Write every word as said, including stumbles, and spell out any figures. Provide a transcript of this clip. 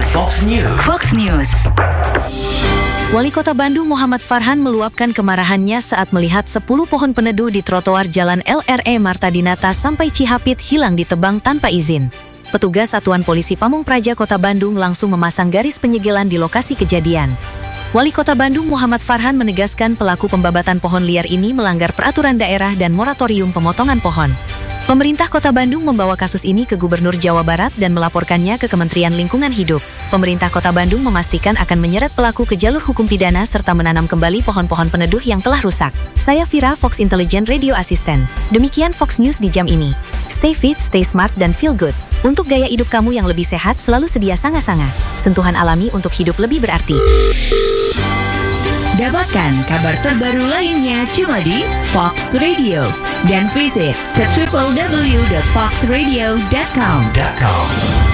Fox News. Fox News. Wali Kota Bandung Muhammad Farhan meluapkan kemarahannya saat melihat sepuluh pohon peneduh di trotoar Jalan L R E Marta Dinata sampai Cihapit hilang ditebang tanpa izin. Petugas Satuan Polisi Pamung Praja Kota Bandung langsung memasang garis penyegelan di lokasi kejadian. Wali Kota Bandung Muhammad Farhan menegaskan pelaku pembabatan pohon liar ini melanggar peraturan daerah dan moratorium pemotongan pohon. Pemerintah Kota Bandung membawa kasus ini ke Gubernur Jawa Barat dan melaporkannya ke Kementerian Lingkungan Hidup. Pemerintah Kota Bandung memastikan akan menyeret pelaku ke jalur hukum pidana serta menanam kembali pohon-pohon peneduh yang telah rusak. Saya Vira, Fox Intelligent Radio Assistant. Demikian Fox News di jam ini. Stay fit, stay smart, dan feel good. Untuk gaya hidup kamu yang lebih sehat, selalu sedia Sanga-Sanga. Sentuhan alami untuk hidup lebih berarti. Dapatkan kabar terbaru lainnya cuma di Fox Radio dan visit ke w w w dot fox radio dot com.